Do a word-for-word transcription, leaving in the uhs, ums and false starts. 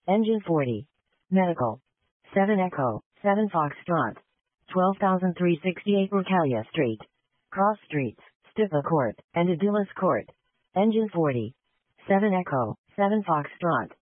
Engine forty. Medical. seven Echo, seven Foxtrot. twelve thousand three hundred sixty-eight Rocalia Street. Cross Streets, Stipa Court, and Adulis Court. Engine forty. seven Echo, seven Foxtrot.